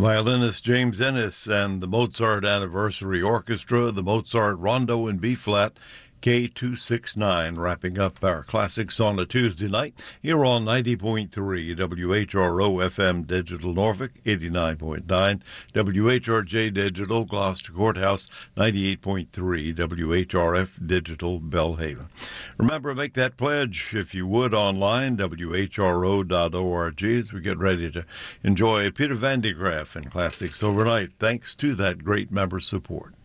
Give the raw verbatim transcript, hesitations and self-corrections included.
Violinist James Ennis and the Mozart Anniversary Orchestra, the Mozart Rondo in B-flat, K two sixty-nine, wrapping up our classics on a Tuesday night here on ninety point three W H R O F M Digital Norfolk, eighty-nine point nine W H R J Digital Gloucester Courthouse, ninety-eight point three W H R F Digital Belhaven. Remember, make that pledge, if you would, online, W H R O dot org, as we get ready to enjoy Peter Van de Graaff and Classics Overnight, thanks to that great member support.